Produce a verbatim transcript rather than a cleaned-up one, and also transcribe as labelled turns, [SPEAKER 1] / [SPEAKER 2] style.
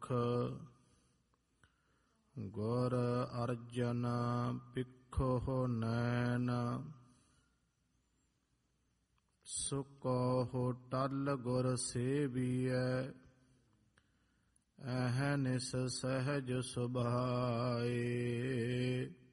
[SPEAKER 1] ਸੁਖ। ਗੁਰ ਅਰਜਨ ਪਿੱਖੋ ਨੈਣ, ਸੁਕੋ ਟਲ ਗੁਰ ਸੇਵੀਐ। ਅਹਨਿਸ ਸਹਿਜ ਸੁਭਾਏ,